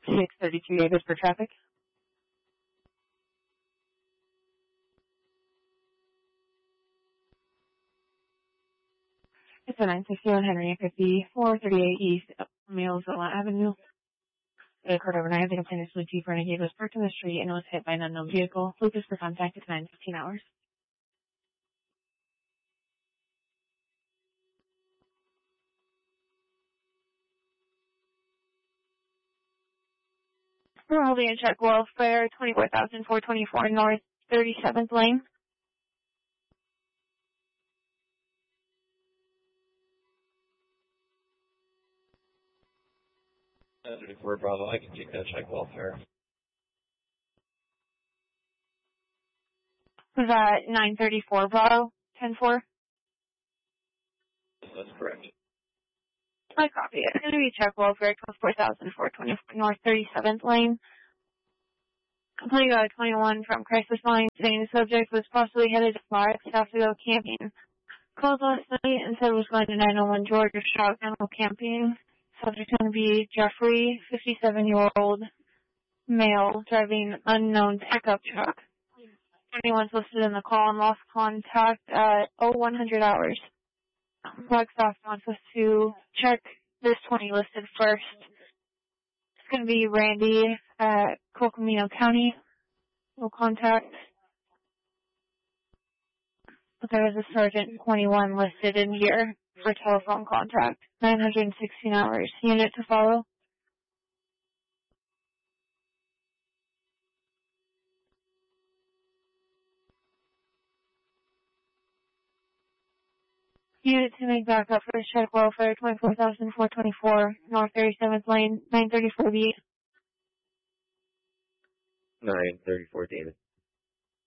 632 Davis for traffic. It's a 961 Henry 5438 East Millsville Avenue. It occurred overnight. The complaint is with Jeep Renegade was parked on the street and was hit by an unknown vehicle. Focus for contact at 9:15 hours. We're holding a check welfare 24,424 North 37th Lane. 34 Bravo, I can take that check welfare. Was that 934 Bravo 10-4? That's correct. I copy it. It's going to be check welfare 24,424 North 37th Lane. Complete 21 from Crisis Line saying the subject was possibly headed to Florida after go camping. Called last night and said was going to 901 Georgia Shop Animal Camping. Subject going to be Jeffrey, 57-year-old male, driving unknown pickup truck. Anyone's listed in the call and lost contact at 0100 hours. Flagstaff wants us to check this 20 listed first. It's going to be Randy at Coconino County. No contact. But there was a Sergeant 21 listed in here for telephone contact. 916 hours. Unit to follow. Unit to make backup for check welfare 24,424 North 37th Lane, 934 B. 934 David.